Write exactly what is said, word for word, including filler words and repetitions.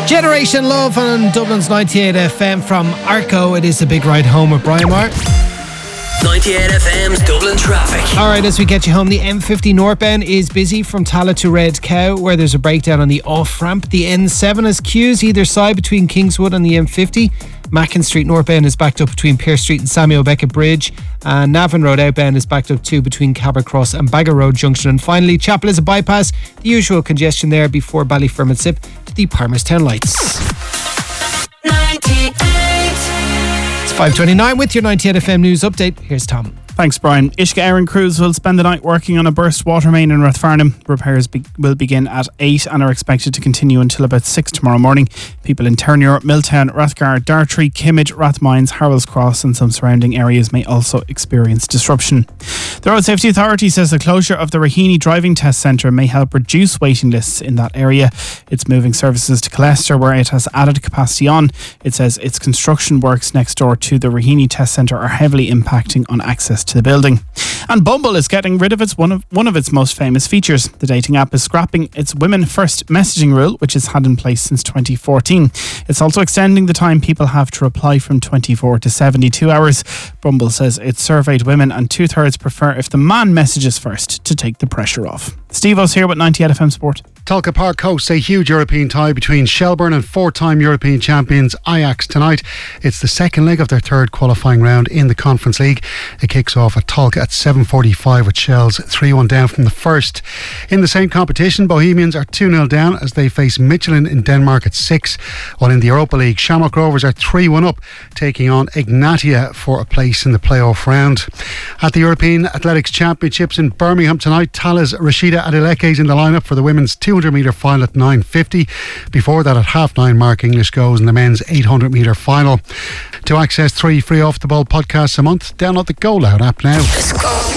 Generation Love on Dublin's ninety-eight F M from Arco. It is a big ride home with Brian Moore. ninety-eight F M's Dublin traffic. Alright, as we get you home, the M fifty northbound is busy from Tallaght to Red Cow, where there's a breakdown on the off-ramp. The N seven has queues either side between Kingswood and the M fifty. Mackin Street northbound is backed up between Pearse Street and Samuel Beckett Bridge. And Navan Road outbound is backed up too between Cabot Cross and Bagger Road Junction. And finally, Chapel is a bypass. The usual congestion there before Ballyfermot to the Palmerstown lights. ninety-eight. It's five twenty-nine with your ninety-eight F M news update. Here's Tom. Thanks, Brian. Ishka Aaron crews will spend the night working on a burst water main in Rathfarnham. Repairs be- will begin at eight and are expected to continue until about six tomorrow morning. People in Turnier, Milltown, Rathgar, Dartry, Kimmage, Rathmines, Harrells Cross and some surrounding areas may also experience disruption. The Road Safety Authority says the closure of the Raheny Driving Test Centre may help reduce waiting lists in that area. It's moving services to Colester where it has added capacity on. It says its construction works next door to the Raheny Test Centre are heavily impacting on access to the building. And Bumble is getting rid of its one of one of its most famous features. The dating app is scrapping its women first messaging rule, which has had in place since twenty fourteen. It's also extending the time people have to reply from twenty-four to seventy-two hours. Bumble says it surveyed women and two-thirds prefer if the man messages first to take the pressure off. Steve O's here with ninety-eight F M Sport. Talca Park hosts a huge European tie between Shelbourne and four-time European champions Ajax tonight. It's the second leg of their third qualifying round in the Conference League. It kicks off at Talca at seven forty-five with Shells three one down from the first. In the same competition, Bohemians are two nil down as they face Michelin in Denmark at six. While in the Europa League, Shamrock Rovers are three one up, taking on Ignatia for a place in the playoff round. At the European Athletics Championships in Birmingham tonight, Tala's Rashida Adeleke is in the lineup for the women's two hundred metre final at nine fifty. Before that, at half nine, Mark English goes in the men's eight hundred metre final. To access three free off the ball podcasts a month, download the Go Loud app now.